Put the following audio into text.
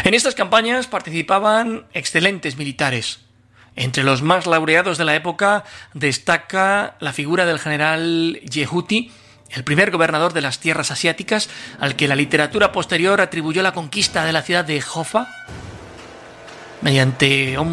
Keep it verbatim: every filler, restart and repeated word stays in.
En estas campañas participaban excelentes militares. Entre los más laureados de la época destaca la figura del general Yehuti, el primer gobernador de las tierras asiáticas, al que la literatura posterior atribuyó la conquista de la ciudad de Jofa mediante